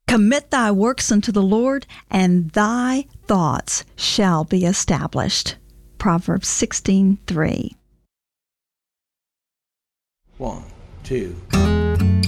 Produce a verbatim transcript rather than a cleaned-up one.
Commit thy works unto the Lord, and thy thoughts shall be established. Proverbs sixteen three. One, two.